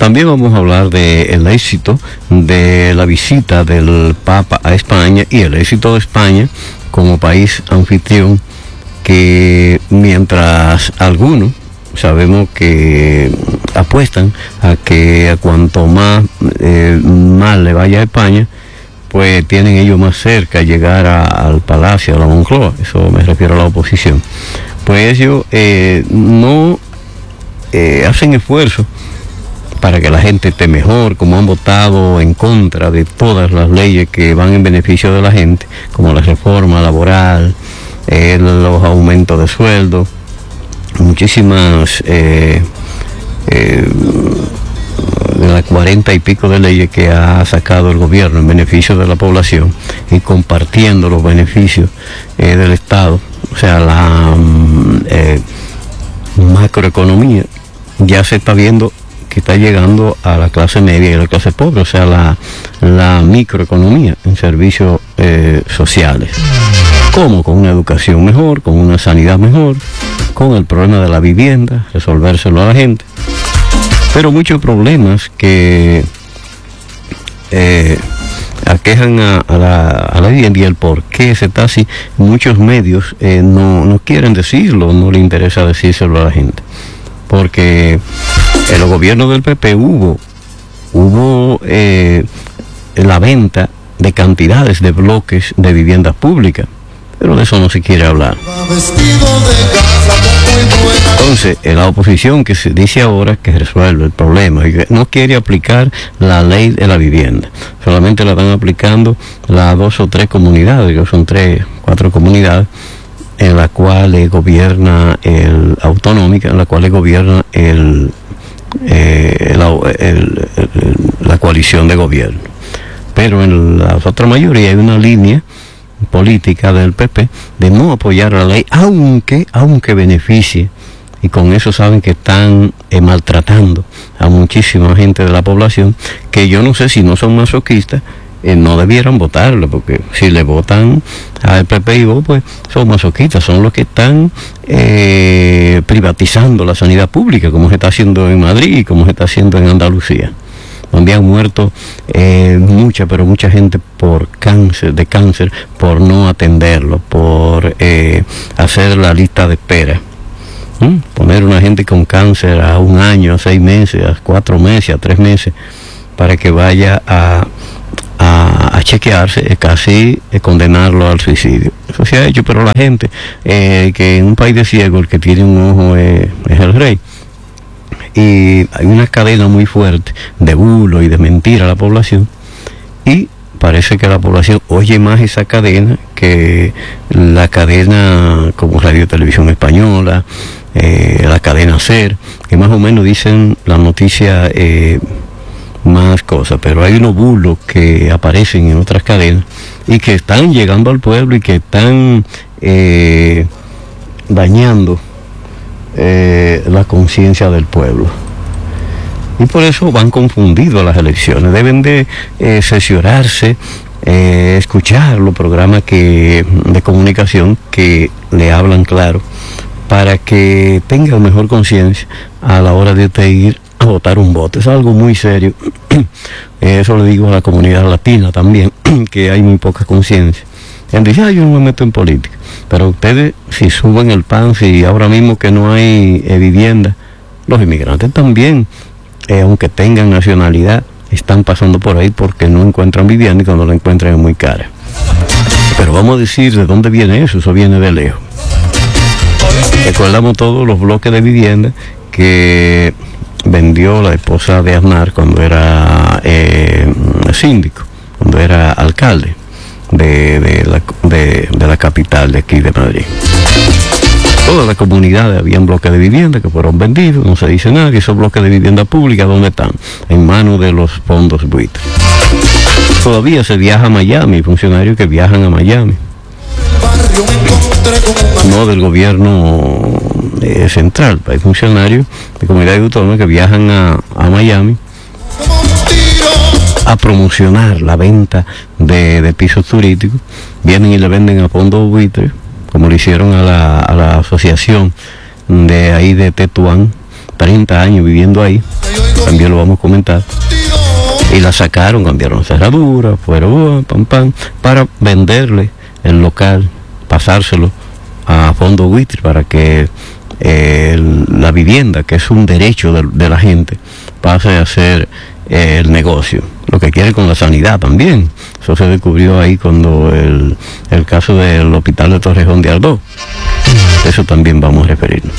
También vamos a hablar del éxito de la visita del Papa a España y el éxito de España como país anfitrión, que mientras algunos sabemos que apuestan a que a cuanto más mal le vaya a España, pues tienen ellos más cerca llegar al Palacio, a la Moncloa. Eso me refiero a la oposición. Pues ellos no hacen esfuerzo para que la gente esté mejor, como han votado en contra de todas las leyes que van en beneficio de la gente, como la reforma laboral, los aumentos de sueldo, muchísimas de las 40 y pico de leyes que ha sacado el gobierno en beneficio de la población y compartiendo los beneficios del Estado. O sea, la macroeconomía ya se está viendo que está llegando a la clase media y a la clase pobre, o sea, la microeconomía en servicios sociales. ¿Cómo? Con una educación mejor, con una sanidad mejor, con el problema de la vivienda, resolvérselo a la gente. Pero muchos problemas que aquejan a la vivienda y el por qué se está así, muchos medios no quieren decirlo, no le interesa decírselo a la gente. Porque en los gobiernos del PP hubo la venta de cantidades de bloques de viviendas públicas, pero de eso no se quiere hablar. Entonces, la oposición que se dice ahora que resuelve el problema y que no quiere aplicar la ley de la vivienda, solamente la están aplicando las 2 o 3 comunidades, que son 3, 4 comunidades, en la cual gobierna autonómica, en la cual gobierna la coalición de gobierno. Pero en la otra mayoría hay una línea política del PP de no apoyar la ley, aunque beneficie, y con eso saben que están maltratando a muchísima gente de la población, que yo no sé si no son masoquistas, no debieran votarlo, porque si le votan al PP y vos, pues son masoquistas, son los que están privatizando la sanidad pública, como se está haciendo en Madrid y como se está haciendo en Andalucía, donde han muerto mucha gente por cáncer, por no atenderlo, por hacer la lista de espera. Poner una gente con cáncer a 1 año, a 6 meses, a 4 meses, a 3 meses, para que vaya a chequearse, es casi condenarlo al suicidio. Eso se ha hecho, pero la gente, que en un país de ciegos el que tiene un ojo es el rey. Y hay una cadena muy fuerte de bulo y de mentira a la población, y parece que la población oye más esa cadena que la cadena como Radio Televisión Española, la cadena SER, que más o menos dicen la noticia más cosas, pero hay unos bulos que aparecen en otras cadenas y que están llegando al pueblo y que están dañando la conciencia del pueblo. Y por eso van confundidos a las elecciones. Deben de cerciorarse, escuchar los programas de comunicación que le hablan claro, para que tengan mejor conciencia a la hora de ir a votar un voto. Es algo muy serio. Eso le digo a la comunidad latina también, que hay muy poca conciencia. Él dice, yo no me meto en política. Pero ustedes, si suben el pan, si ahora mismo que no hay vivienda, los inmigrantes también, aunque tengan nacionalidad, están pasando por ahí porque no encuentran vivienda, y cuando la encuentran es muy cara. Pero vamos a decir de dónde viene eso. Eso viene de lejos. Recordamos todos los bloques de vivienda que vendió la esposa de Aznar cuando era síndico, cuando era alcalde de la capital de aquí de Madrid. Todas las comunidades habían bloques de vivienda que fueron vendidos, no se dice nada, y esos bloques de vivienda pública, ¿dónde están? En manos de los fondos buitres. Todavía se viaja a Miami, funcionarios que viajan a Miami, no del gobierno central. Hay funcionarios de comunidades autónomas que viajan a Miami a promocionar la venta de pisos turísticos, vienen y le venden a fondos buitres, como le hicieron a la asociación de ahí de Tetuán, 30 años viviendo ahí, también lo vamos a comentar. Y la sacaron, cambiaron cerradura, fueron pam pam, para venderle el local, pasárselo a fondo buitre para que la vivienda, que es un derecho de la gente, pase a ser el negocio. Lo que quiere con la sanidad también. Eso se descubrió ahí cuando el caso del hospital de Torrejón de Ardoz. Eso también vamos a referirnos.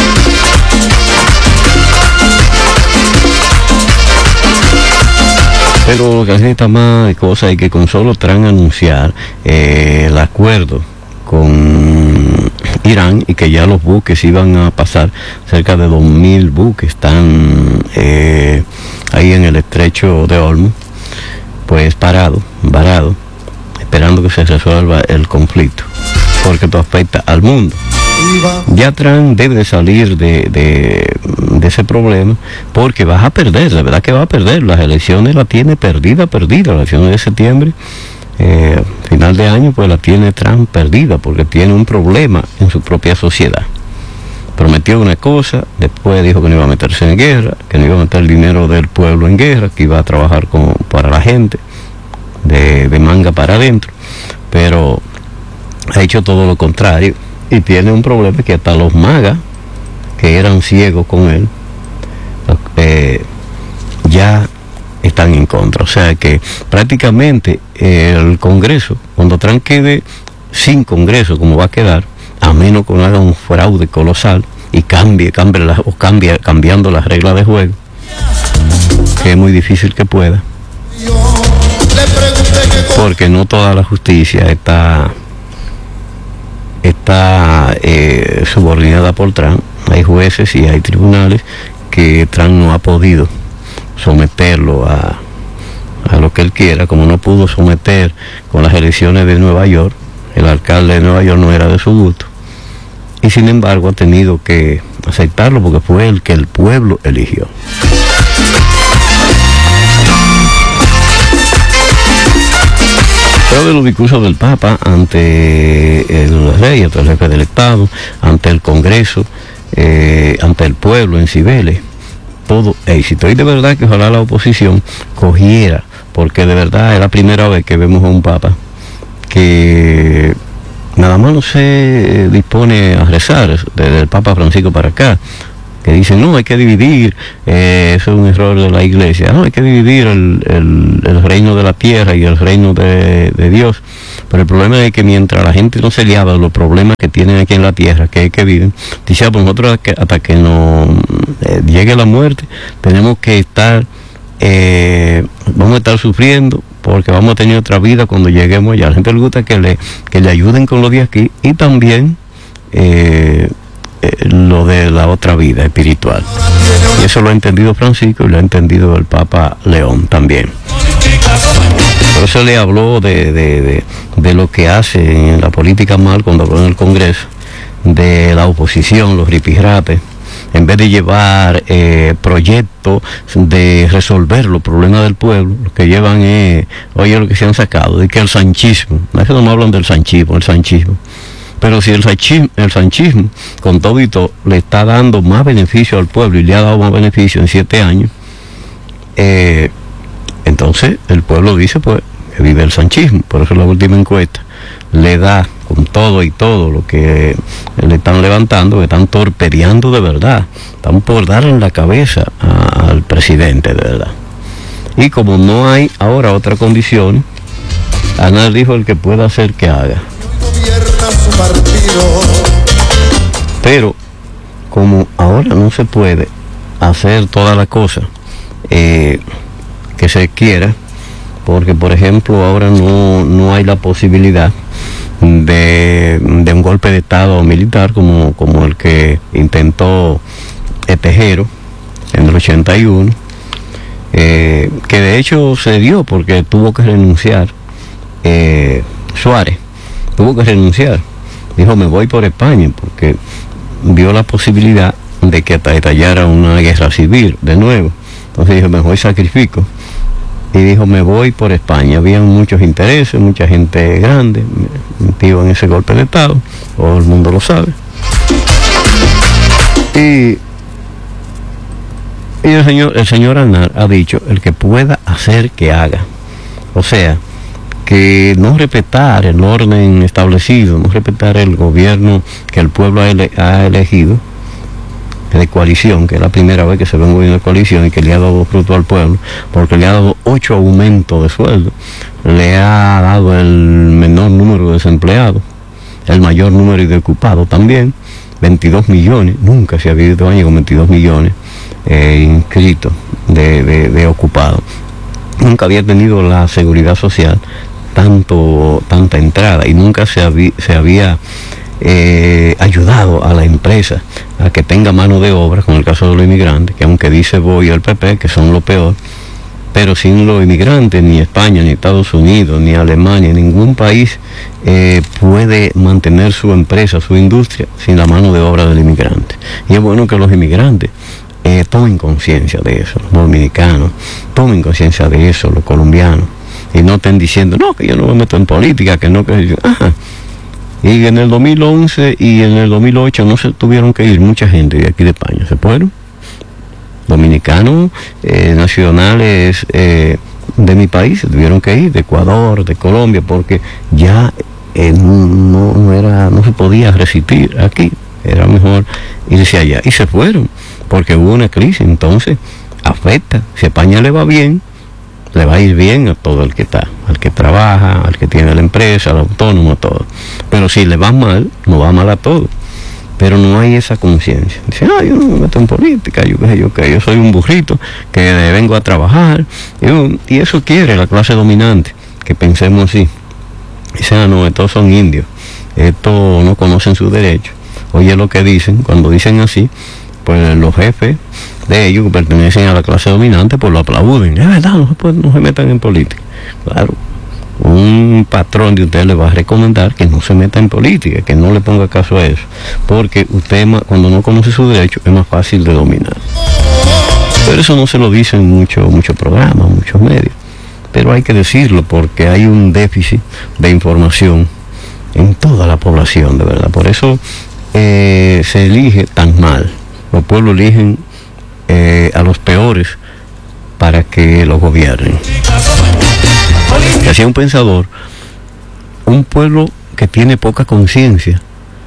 Pero lo que hace está más de cosas y que con solo tran anunciar el acuerdo con Irán y que ya los buques iban a pasar, cerca de 2.000 buques están ahí en el estrecho de Hormuz, pues varado, esperando que se resuelva el conflicto, porque esto afecta al mundo. Ya Trump debe de salir de ese problema, porque vas a perder, la verdad que va a perder. Las elecciones la tiene perdida, las elecciones de septiembre, final de año, pues la tiene Trump perdida, porque tiene un problema en su propia sociedad. Prometió una cosa, después dijo que no iba a meterse en guerra, que no iba a meter el dinero del pueblo en guerra, que iba a trabajar para la gente, de manga para adentro, pero ha hecho todo lo contrario. Y tiene un problema que hasta los magas, que eran ciegos con él, ya están en contra. O sea que prácticamente el Congreso, cuando Trump quede sin Congreso, como va a quedar, a menos que haga un fraude colosal y cambiando las reglas de juego, que es muy difícil que pueda, porque no toda la justicia está subordinada por Trump. Hay jueces y hay tribunales que Trump no ha podido someterlo a lo que él quiera, como no pudo someter con las elecciones de Nueva York. El alcalde de Nueva York no era de su gusto, y sin embargo ha tenido que aceptarlo porque fue el que el pueblo eligió. De los discursos del Papa ante el rey, ante el jefe del Estado, ante el Congreso, ante el pueblo en Cibeles, todo éxito. Y de verdad que ojalá la oposición cogiera, porque de verdad es la primera vez que vemos a un Papa que nada más no se dispone a rezar, desde el Papa Francisco para acá, que dicen, no, hay que dividir, eso es un error de la iglesia, no, hay que dividir el reino de la tierra y el reino de Dios. Pero el problema es que mientras la gente no se le habla de los problemas que tienen aquí en la tierra, que viven, dice, pues nosotros hasta que nos llegue la muerte, tenemos que estar, vamos a estar sufriendo, porque vamos a tener otra vida cuando lleguemos allá. A la gente le gusta que le ayuden con lo de aquí, y también lo de la otra vida espiritual. Y eso lo ha entendido Francisco y lo ha entendido el Papa León también. Por eso le habló de lo que hace en la política mal cuando habló en el Congreso, de la oposición, los ripirrapes, en vez de llevar proyectos de resolver los problemas del pueblo, lo que llevan es, oye, lo que se han sacado, de que el sanchismo, a veces no me hablan del sanchismo, pero si el sanchismo con todo y todo le está dando más beneficio al pueblo y le ha dado más beneficio en 7 años, entonces el pueblo dice pues que vive el sanchismo. Por eso la última encuesta le da con todo y todo lo que le están levantando, que están torpedeando de verdad, están por darle en la cabeza al presidente de verdad. Y como no hay ahora otra condición, Ana dijo, el que pueda hacer que haga. Pero como ahora no se puede hacer toda la cosa que se quiera, porque por ejemplo ahora no hay la posibilidad de un golpe de estado militar como el que intentó Tejero en el 81, que de hecho se dio porque tuvo que renunciar. Suárez tuvo que renunciar, dijo, me voy por España, porque vio la posibilidad de que estallara una guerra civil de nuevo. Entonces dijo, mejor sacrifico, y dijo, me voy por España. Había muchos intereses, mucha gente grande metido en ese golpe de estado, todo el mundo lo sabe. Y Y el señor Aznar ha dicho, el que pueda hacer, que haga. O sea, que no respetar el orden establecido, no respetar el gobierno que el pueblo ha elegido, de coalición, que es la primera vez que se ve un gobierno de coalición y que le ha dado fruto al pueblo, porque le ha dado 8 aumentos de sueldo, le ha dado el menor número de desempleados, el mayor número de ocupados también, 22 millones, nunca se ha vivido año con 22 millones inscritos de ocupados. Nunca había tenido la seguridad social tanta entrada, y nunca se había ayudado a la empresa a que tenga mano de obra, con el caso de los inmigrantes, que aunque dice Boy y el PP que son lo peor, pero sin los inmigrantes ni España, ni Estados Unidos, ni Alemania, ningún país puede mantener su empresa, su industria, sin la mano de obra del inmigrante. Y es bueno que los inmigrantes tomen conciencia de eso, los dominicanos tomen conciencia de eso, los colombianos, y no estén diciendo, no, que yo no me meto en política, que no, que yo... Ajá. Y en el 2011 y en el 2008 no se tuvieron que ir mucha gente de aquí de España, se fueron dominicanos, nacionales de mi país, se tuvieron que ir, de Ecuador, de Colombia, porque ya no se podía resistir aquí, era mejor irse allá, y se fueron, porque hubo una crisis. Entonces afecta. Si a España le va bien, le va a ir bien a todo el que está, al que trabaja, al que tiene la empresa, al autónomo, a todo. Pero si le va mal, no va mal a todo. Pero no hay esa conciencia. Dice, yo no me meto en política, yo soy un burrito que vengo a trabajar. Y eso quiere la clase dominante, que pensemos así. Dicen, no, estos son indios, estos no conocen sus derechos. Oye lo que dicen, cuando dicen así, pues los jefes de ellos que pertenecen a la clase dominante, pues lo aplauden. Es verdad, no se metan en política. Claro, un patrón de usted le va a recomendar que no se meta en política, que no le ponga caso a eso, porque usted cuando no conoce su derecho es más fácil de dominar. Pero eso no se lo dicen muchos programas, muchos medios, pero hay que decirlo porque hay un déficit de información en toda la población, de verdad. Por eso se elige tan mal. Los pueblos eligen a los peores para que los gobiernen. Decía un pensador, un pueblo que tiene poca conciencia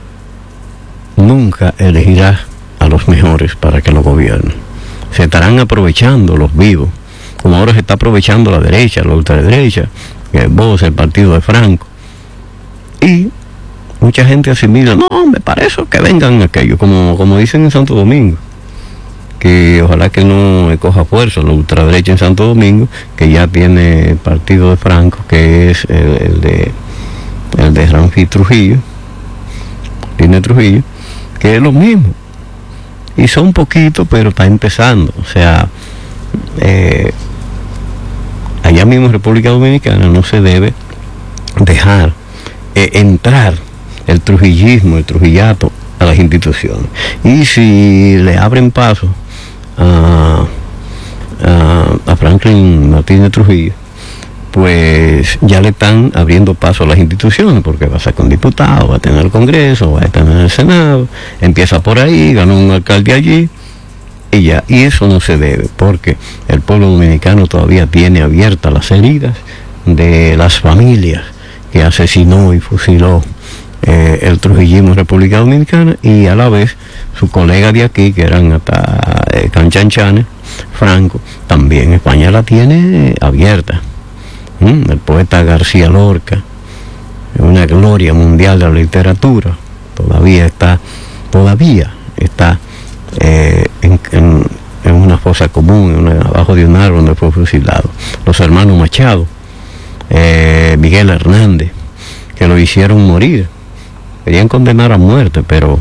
nunca elegirá a los mejores para que lo gobiernen. Se estarán aprovechando los vivos, como ahora se está aprovechando la derecha, la ultraderecha, el partido de Franco. Y mucha gente asimila, no, hombre, para eso que vengan aquellos, como dicen en Santo Domingo, que ojalá que no coja fuerza la ultraderecha en Santo Domingo, que ya tiene el partido de Franco, que es el de Ramfi Trujillo, tiene Trujillo, que es lo mismo, y son poquitos, pero está empezando. O sea, allá mismo en República Dominicana no se debe dejar entrar el trujillismo, el trujillato a las instituciones. Y si le abren paso a Franklin Martínez Trujillo, pues ya le están abriendo paso a las instituciones, porque va a ser con diputado, va a tener el Congreso, va a tener el Senado, empieza por ahí, ganó un alcalde allí, y ya. Y eso no se debe, porque el pueblo dominicano todavía tiene abiertas las heridas de las familias que asesinó y fusiló el trujillismo en República Dominicana, y a la vez su colega de aquí, que eran hasta canchanchanes, Franco, también España la tiene abierta. El poeta García Lorca, una gloria mundial de la literatura, todavía está en una fosa común, abajo de un árbol donde fue fusilado. Los hermanos Machado, Miguel Hernández, que lo hicieron morir, querían condenar a muerte, pero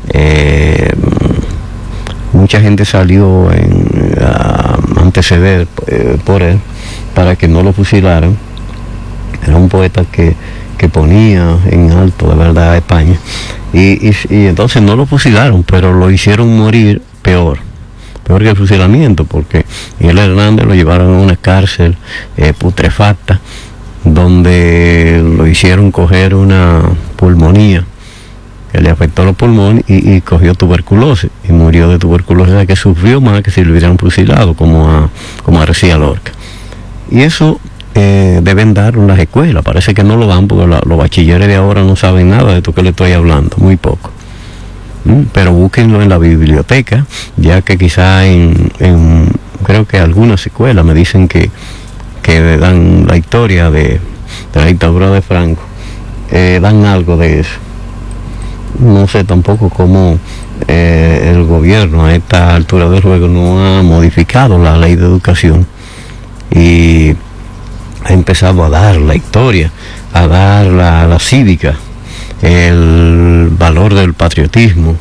mucha gente salió a anteceder por él para que no lo fusilaran. Era un poeta que ponía en alto de verdad a España, y entonces no lo fusilaron, pero lo hicieron morir peor que el fusilamiento, porque Miguel Hernández lo llevaron a una cárcel putrefacta, donde lo hicieron coger una pulmonía que le afectó los pulmones y cogió tuberculosis y murió de tuberculosis, o sea que sufrió más que si lo hubieran fusilado como a García Lorca. Y eso deben dar en las escuelas, parece que no lo dan porque los bachilleres de ahora no saben nada de esto que le estoy hablando, muy poco. Pero búsquenlo en la biblioteca, ya que quizá creo que algunas escuelas me dicen que dan la historia de la dictadura de Franco, dan algo de eso. No sé tampoco cómo el gobierno a esta altura del juego no ha modificado la ley de educación y ha empezado a dar la historia, a dar la cívica, el valor del patriotismo,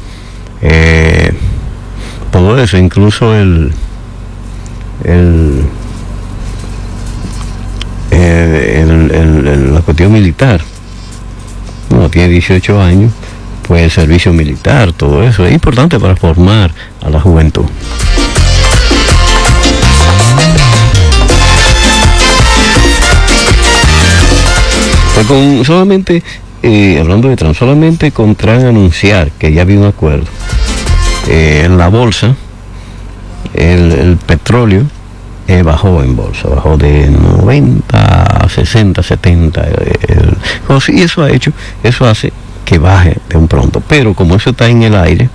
todo eso, incluso la cuestión militar. Bueno, tiene 18 años, pues el servicio militar, todo eso es importante para formar a la juventud. Pues solamente, hablando de Trump, solamente con Trump anunciar que ya había un acuerdo, en la bolsa, el petróleo bajó en bolsa, bajó de 90 a 60, 70, y eso hace que baje de un pronto, pero como eso está en el aire,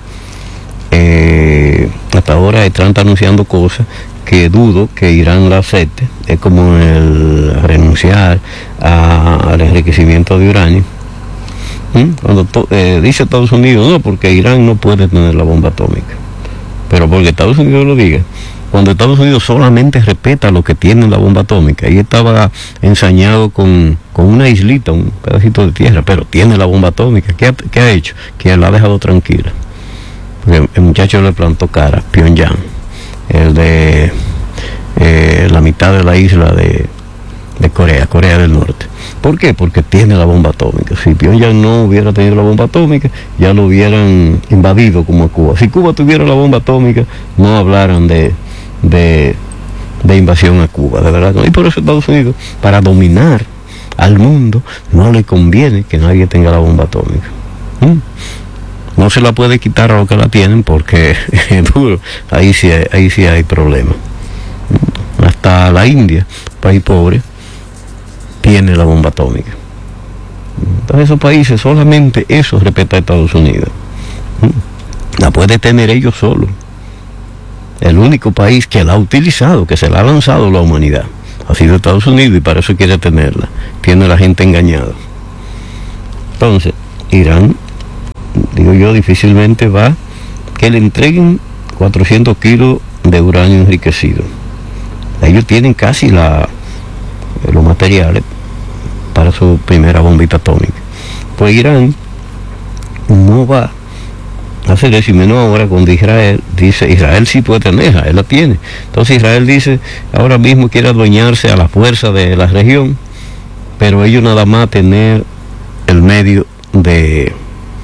hasta ahora Trump está anunciando cosas que dudo que Irán la acepte, es como el renunciar al enriquecimiento de uranio. Cuando dice Estados Unidos, no, porque Irán no puede tener la bomba atómica, pero porque Estados Unidos lo diga, cuando Estados Unidos solamente respeta lo que tiene la bomba atómica, y estaba ensañado con una islita, un pedacito de tierra, pero tiene la bomba atómica. ¿Qué ha hecho? Que la ha dejado tranquila, porque el muchacho le plantó cara, Pyongyang, el de la mitad de la isla de Corea del Norte. ¿Por qué? Porque tiene la bomba atómica. Si Pyongyang no hubiera tenido la bomba atómica, ya lo hubieran invadido como a Cuba. Si Cuba tuviera la bomba atómica, no hablaran de invasión a Cuba, de verdad. Y por eso Estados Unidos, para dominar al mundo, no le conviene que nadie tenga la bomba atómica. No se la puede quitar a los que la tienen porque es duro, ahí sí hay problemas. Hasta la India, país pobre, tiene la bomba atómica. Entonces esos países, solamente eso respeta a Estados Unidos. La puede tener ellos solos. El único país que la ha utilizado, que se la ha lanzado a la humanidad, ha sido Estados Unidos, y para eso quiere tenerla. Tiene a la gente engañada. Entonces, Irán, digo yo, difícilmente va que le entreguen 400 kilos de uranio enriquecido. Ellos tienen casi los materiales para su primera bombita atómica. Pues Irán no va a hacer eso, y menos ahora cuando Israel dice, Israel sí puede tener, Israel la tiene. Entonces Israel dice, ahora mismo quiere adueñarse a la fuerza de la región, pero ellos nada más tener el medio de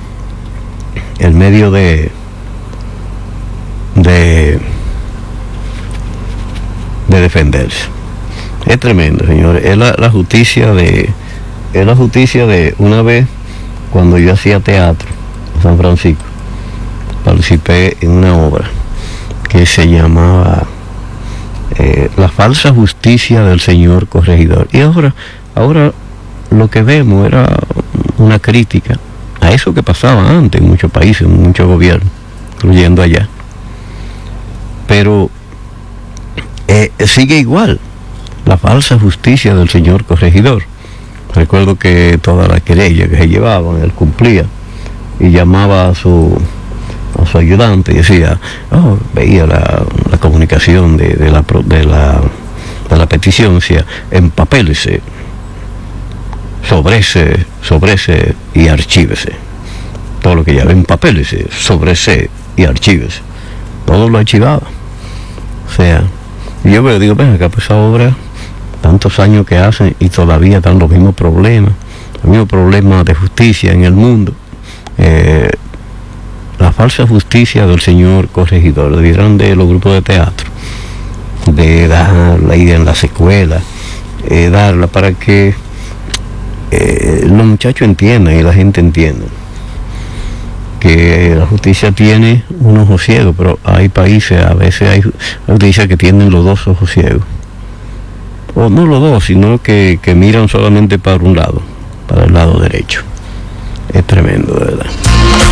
defenderse. Es tremendo, señores. Es la justicia de una vez, cuando yo hacía teatro en San Francisco, participé en una obra que se llamaba La falsa justicia del señor corregidor. Y ahora lo que vemos era una crítica a eso que pasaba antes en muchos países, en muchos gobiernos, incluyendo allá. Pero sigue igual la falsa justicia del señor corregidor. Recuerdo que toda la querella que se llevaban, él cumplía y llamaba a su ayudante y decía, veía la comunicación de la petición, decía, empapélese, sobrese y archívese. Todo lo que ya empapélese, sobrese y archívese. Todo lo archivaba. O sea, yo me digo, ven acá, pues esa obra, tantos años que hacen y todavía están los mismos problemas de justicia en el mundo. La falsa justicia del señor corregidor, debieran de los grupos de teatro, de dar la idea en las escuelas, darla para que los muchachos entiendan y la gente entienda. que la justicia tiene un ojo ciego, pero hay países, a veces hay justicia que tienen los dos ojos ciegos, o no los dos, sino que miran solamente para un lado, para el lado derecho.